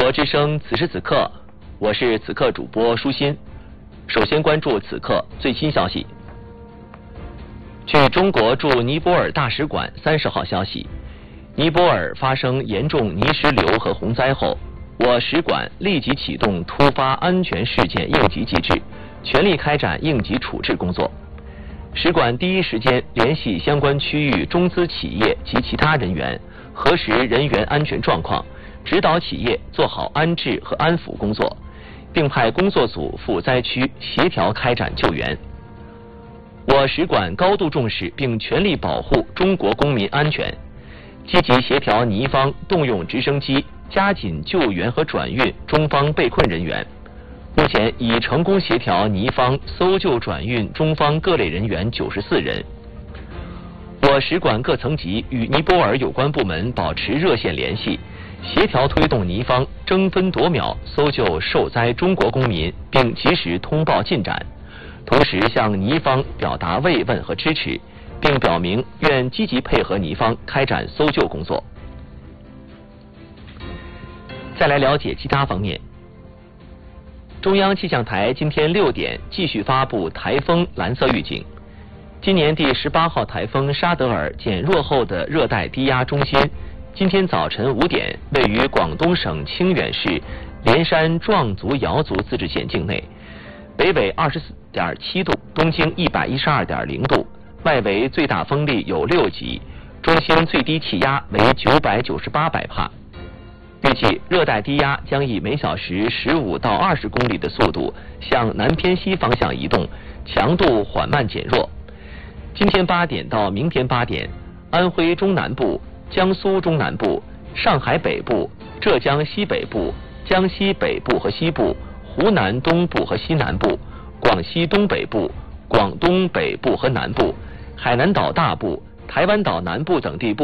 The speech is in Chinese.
国之声此时此刻，我是此刻主播舒心。首先关注此刻最新消息。据中国驻尼泊尔大使馆30号消息，尼泊尔发生严重泥石流和洪灾后，我使馆立即启动突发安全事件应急机制，全力开展应急处置工作。使馆第一时间联系相关区域中资企业及其他人员，核实人员安全状况，指导企业做好安置和安抚工作，并派工作组赴灾区协调开展救援。我使馆高度重视并全力保护中国公民安全，积极协调尼方动用直升机，加紧救援和转运中方被困人员。目前已成功协调尼方搜救转运中方各类人员94人。我使馆各层级与尼泊尔有关部门保持热线联系，协调推动尼方争分夺秒搜救受灾中国公民，并及时通报进展，同时向尼方表达慰问和支持，并表明愿积极配合尼方开展搜救工作。再来了解其他方面。中央气象台今天6点继续发布台风蓝色预警。今年第18号台风沙德尔减弱后的热带低压中心，今天早晨5点位于广东省清远市连山壮族瑶族自治县境内，北纬24.7度，东经112.0度，外围最大风力有6级，中心最低气压为998百帕。预计热带低压将以每小时15到20公里的速度向南偏西方向移动，强度缓慢减弱。今天8点到明天8点，安徽中南部、江苏中南部、上海北部、浙江西北部、江西北部和西部、湖南东部和西南部、广西东北部、广东北部和南部、海南岛大部、台湾岛南部等地部